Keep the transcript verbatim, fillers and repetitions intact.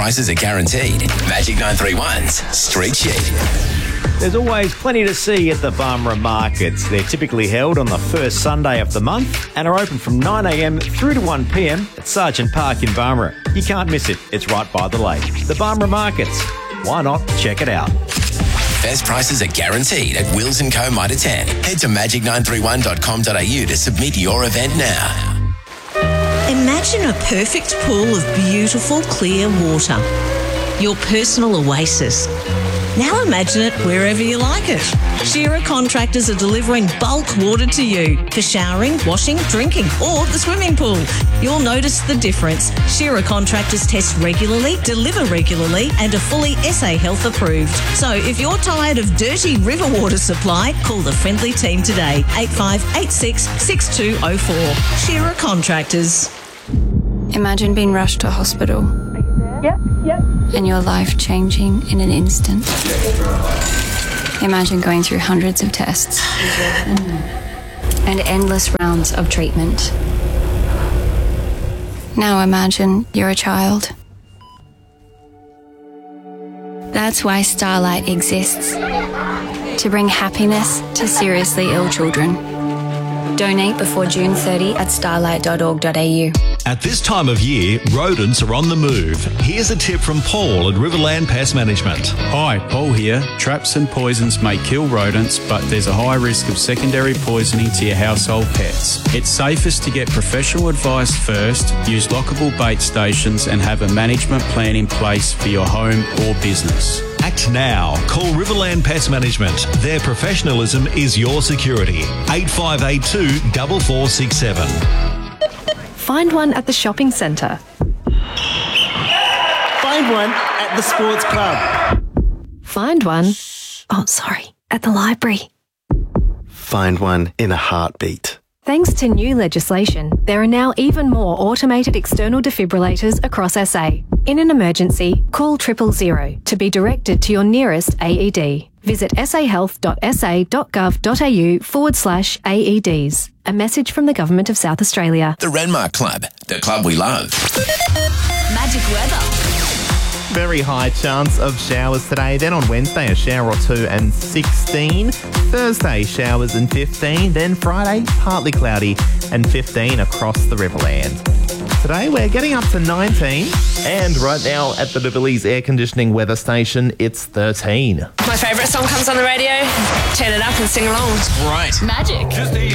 Prices are guaranteed. Magic nine three one's Street Sheet. There's always plenty to see at the Barmera markets. They're typically held on the first Sunday of the month and are open from nine a m through to one p m at Sargent Park in Barmera. You can't miss it. It's right by the lake. The Barmera markets. Why not check it out? Best prices are guaranteed at Wills and Co Mitre ten. Head to magic nine three one dot com dot a u to submit your event now. Imagine a perfect pool of beautiful, clear water. Your personal oasis. Now imagine it wherever you like it. Shearer Contractors are delivering bulk water to you for showering, washing, drinking, or the swimming pool. You'll notice the difference. Shearer Contractors test regularly, deliver regularly, and are fully S A Health approved. So if you're tired of dirty river water supply, call the friendly team today. eight five eight six, six two zero four. Shearer Contractors. Imagine being rushed to hospital. Yep, yep. And your life changing in an instant. Imagine going through hundreds of tests and endless rounds of treatment. Now imagine you're a child. That's why Starlight exists. To bring happiness to seriously ill children. Donate before June thirtieth at starlight dot org dot a u. At this time of year, rodents are on the move. Here's a tip from Paul at Riverland Pest Management. Hi, Paul here. Traps and poisons may kill rodents, but there's a high risk of secondary poisoning to your household pets. It's safest to get professional advice first, use lockable bait stations, and have a management plan in place for your home or business. Act now. Call Riverland Pest Management. Their professionalism is your security. eight five eight two, four four six seven. Find one at the shopping centre. Find one at the sports club. Find one, oh sorry, at the library. Find one in a heartbeat. Thanks to new legislation, there are now even more automated external defibrillators across S A. In an emergency, call triple zero to be directed to your nearest A E D. Visit sahealth.sa.gov.au forward slash AEDs. A message from the Government of South Australia. The Renmark Club, the club we love. Magic weather. Very high chance of showers today. Then on Wednesday, a shower or two and sixteen. Thursday, showers and fifteen. Then Friday, partly cloudy and fifteen across the Riverland. Today, we're getting up to nineteen. And right now at the Beverley's air conditioning weather station, it's thirteen. My favourite song comes on the radio. Turn it up and sing along. Right. Magic.